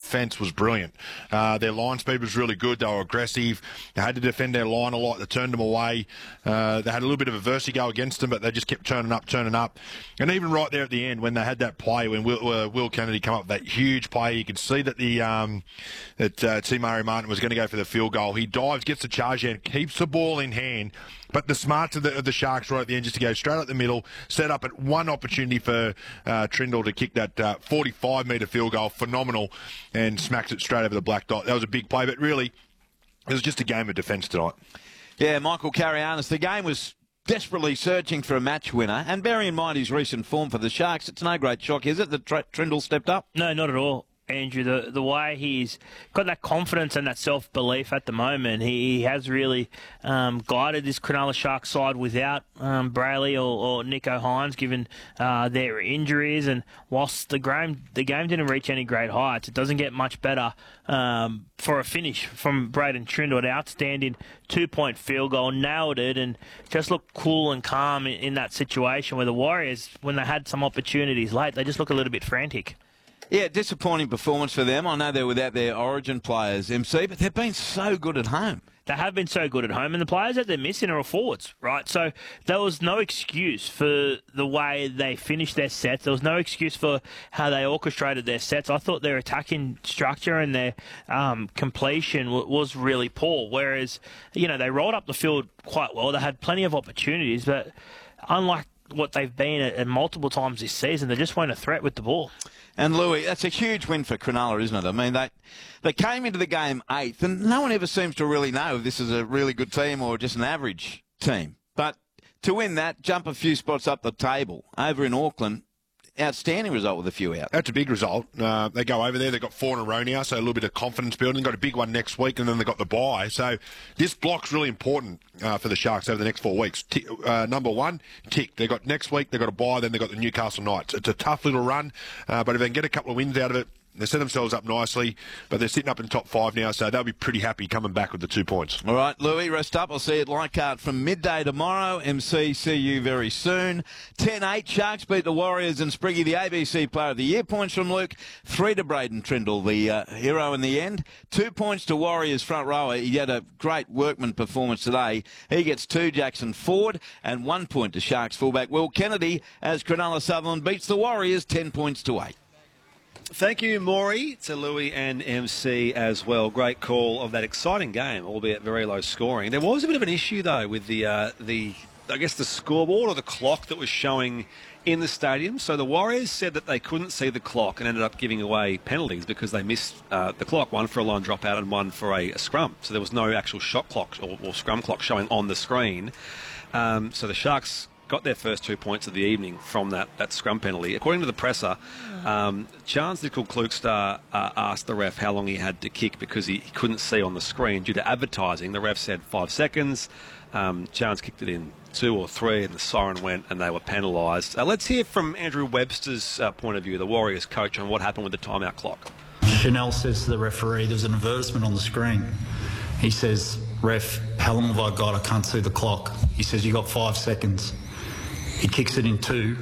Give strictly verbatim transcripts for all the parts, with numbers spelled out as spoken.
defence was brilliant. Uh, their line speed was really good. They were aggressive. They had to defend their line a lot. They turned them away. Uh, they had a little bit of adversity go against them, but they just kept turning up, turning up. And even right there at the end, when they had that play, when Will, uh, Will Kennedy come up with that huge play, you could see that the um, that uh, T. Murray Martin was going to go for the field goal. He dives, gets the charge and keeps the ball in hand. But the smarts of the, of the Sharks right at the end just to go straight up the middle, set up at one opportunity for uh, Trindle to kick that uh, forty-five metre field goal, phenomenal, and smacks it straight over the black dot. That was a big play, but really, it was just a game of defence tonight. Yeah, Michael Carianis, the game was desperately searching for a match winner, and bearing in mind his recent form for the Sharks, it's no great shock, is it, that Tr- Trindle stepped up? No, not at all. Andrew, the the way he's got that confidence and that self-belief at the moment, he, he has really um, guided this Cronulla Sharks side without um, Brayley or, or Nico Hines, given uh, their injuries. And whilst the game, the game didn't reach any great heights, it doesn't get much better um, for a finish from Braden Trindle. An outstanding two-point field goal, nailed it, and just looked cool and calm in, in that situation where the Warriors, when they had some opportunities late, they just look a little bit frantic. Yeah, disappointing performance for them. I know they're without their origin players, M C, but they've been so good at home. They have been so good at home, and the players that they're missing are forwards, right? So there was no excuse for the way they finished their sets. There was no excuse for how they orchestrated their sets. I thought their attacking structure and their um, completion w- was really poor, whereas, you know, they rolled up the field quite well. They had plenty of opportunities, but unlike what they've been at, at multiple times this season, they just weren't a threat with the ball. And Louis, that's a huge win for Cronulla, isn't it? I mean, they they came into the game eighth, and no one ever seems to really know if this is a really good team or just an average team. But to win that, jump a few spots up the table over in Auckland, outstanding result with a few out. That's a big result. Uh, they go over there. They've got four in a row now, so a little bit of confidence building. Got a big one next week, and then they've got the bye. So this block's really important uh, for the Sharks over the next four weeks. T- uh, number one, tick. They've got next week, they've got a bye, then they've got the Newcastle Knights. It's a tough little run, uh, but if they can get a couple of wins out of it, they set themselves up nicely, but they're sitting up in the top five now, so they'll be pretty happy coming back with the two points. All right, Louis, rest up. I'll see you at Leichhardt from midday tomorrow. M C, see you very soon. ten eight, Sharks beat the Warriors, and Spriggy, the A B C Player of the Year. Points from Luke. Three to Braden Trindle, the uh, hero in the end. Two points to Warriors front rower. He had a great workman performance today. He gets two, Jackson Ford, and one point to Sharks fullback Will Kennedy as Cronulla Sutherland beats the Warriors ten points to eight. Thank you, Maury, to Louis and M C as well. Great call of that exciting game, albeit very low scoring. There was a bit of an issue, though, with the, uh, the I guess, the scoreboard or the clock that was showing in the stadium. So the Warriors said that they couldn't see the clock and ended up giving away penalties because they missed uh, the clock, one for a line dropout and one for a, a scrum. So there was no actual shot clock or, or scrum clock showing on the screen. Um, so the Sharks got their first two points of the evening from that, that scrum penalty. According to the presser, um, Charles Nickel-Klugstar uh, asked the ref how long he had to kick because he, he couldn't see on the screen due to advertising. The ref said five seconds. Um, Chance kicked it in two or three, and the siren went, and they were penalised. Uh, let's hear from Andrew Webster's uh, point of view, the Warriors coach, on what happened with the timeout clock. Chanel says to the referee, there's an advertisement on the screen. He says, ref, how long have I got? I can't see the clock. He says, you got five seconds. He kicks it in two,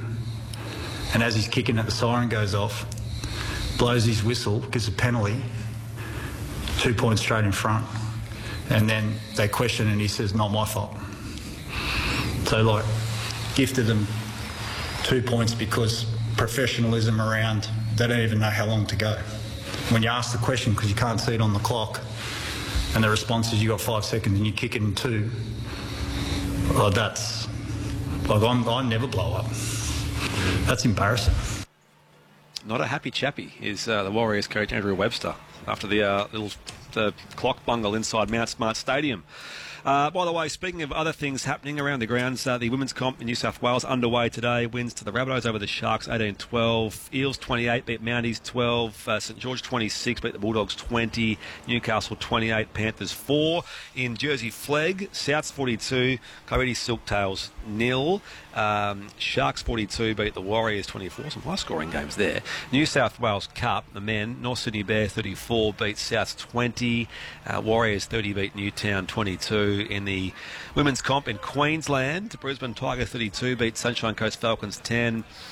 and as he's kicking it, the siren goes off, blows his whistle, gives a penalty, two points straight in front, and then they question and he says, not my fault. So, like, gifted them two points because professionalism around, they don't even know how long to go. When you ask the question, because you can't see it on the clock, and the response is you got five seconds and you kick it in two, well, that's... Like, I'm, I never blow up. That's embarrassing. Not a happy chappy is uh, the Warriors coach Andrew Webster after the uh, little the clock bungle inside Mount Smart Stadium. Uh, by the way, speaking of other things happening around the grounds, uh, the women's comp in New South Wales underway today. Wins to the Rabbitohs over the Sharks eighteen twelve. Eels twenty-eight beat Mounties twelve. Uh, St George twenty-six beat the Bulldogs twenty. Newcastle twenty-eight, Panthers four. In Jersey Flegg, Souths forty-two, Coyote Silktails nil. Um, Sharks forty-two beat the Warriors twenty-four. Some high scoring games there. New South Wales Cup, the men, North Sydney Bears thirty-four beat Souths twenty. Uh, Warriors thirty beat Newtown twenty-two. In the women's comp in Queensland, Brisbane Tiger thirty-two beat Sunshine Coast Falcons ten.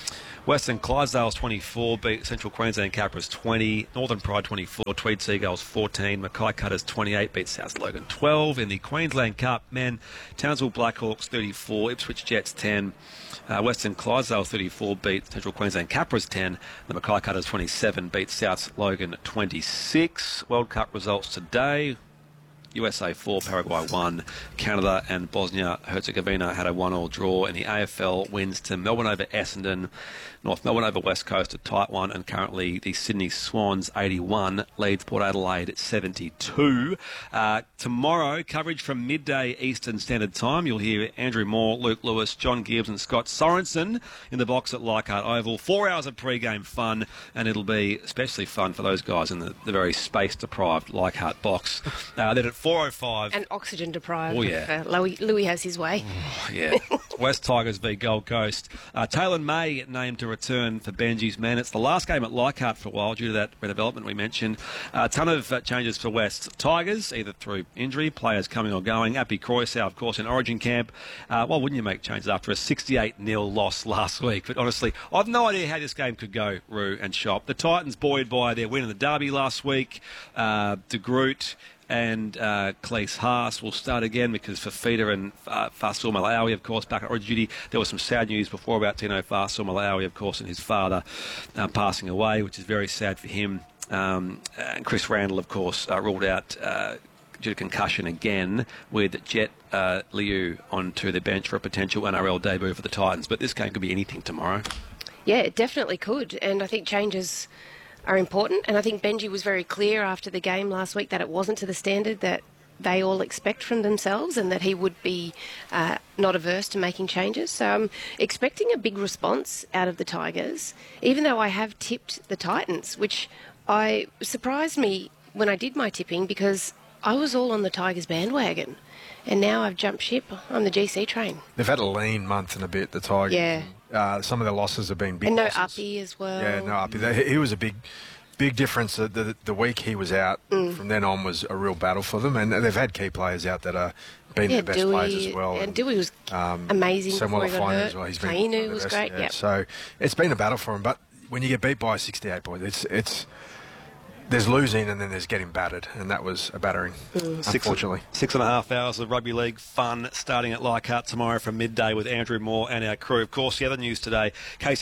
Western Clydesdales twenty-four, beat Central Queensland Capras twenty. Northern Pride twenty-four, Tweed Seagulls fourteen. Mackay Cutters twenty-eight, beat South Logan twelve. In the Queensland Cup, men, Townsville Blackhawks thirty-four, Ipswich Jets ten. Uh, Western Clydesdale thirty-four, beat Central Queensland Capras ten. The Mackay Cutters twenty-seven, beat South Logan twenty-six. World Cup results today. U S A four, Paraguay one. Canada and Bosnia-Herzegovina had a one-all draw. And the A F L wins to Melbourne over Essendon. North Melbourne over West Coast, a tight one. And currently the Sydney Swans eighty-one, leads Port Adelaide at seventy-two. Uh, tomorrow, coverage from midday Eastern Standard Time. You'll hear Andrew Moore, Luke Lewis, John Gibbs and Scott Sorensen in the box at Leichhardt Oval. Four hours of pre-game fun, and it'll be especially fun for those guys in the, the very space-deprived Leichhardt box. Uh, then at four oh five... And oxygen deprived. Oh, yeah. Uh, Louis, Louis has his way. Oh, yeah. West Tigers v Gold Coast. Uh, Taylor May named to return for Benji's men. It's the last game at Leichhardt for a while due to that redevelopment we mentioned. A uh, ton of uh, changes for West Tigers, either through injury, players coming or going. Appy Croysow, of course, in Origin camp. Uh, why wouldn't you make changes after a sixty-eight nil loss last week? But honestly, I've no idea how this game could go, Roo and Shop. The Titans buoyed by their win in the Derby last week. Uh, De Groot and uh, Cleese Haas will start again because Fafita and uh, Fasil Malawi, of course, back at Origin duty. There was some sad news before about Tino Fasil Malawi, of course, and his father uh, passing away, which is very sad for him. Um, and Chris Randall, of course, uh, ruled out uh, due to concussion again, with Jet uh, Liu onto the bench for a potential N R L debut for the Titans. But this game could be anything tomorrow. Yeah, it definitely could. And I think changes are important, and I think Benji was very clear after the game last week that it wasn't to the standard that they all expect from themselves, and that he would be uh, not averse to making changes. So I'm expecting a big response out of the Tigers, even though I have tipped the Titans, which I surprised me when I did my tipping because I was all on the Tigers bandwagon, and now I've jumped ship. I'm the G C train. They've had a lean month and a bit, the Tigers. Yeah. Uh, some of their losses have been big And no losses. Uppy as well. Yeah, no Uppy. They, he was a big, big difference. The, the, the week he was out, Mm. from then on was a real battle for them. And they've had key players out that are been Yeah, their best Dewey, players as well. and Dewey was um, amazing Samuel before he got Afine hurt. as well. He's been Fainu one of the was best, great, yeah. yep. So it's been a battle for him. But when you get beat by sixty-eight points, it's it's there's losing and then there's getting battered, and that was a battering, unfortunately. Six, six and a half hours of rugby league fun starting at Leichhardt tomorrow from midday with Andrew Moore and our crew. Of course, the other news today, Casey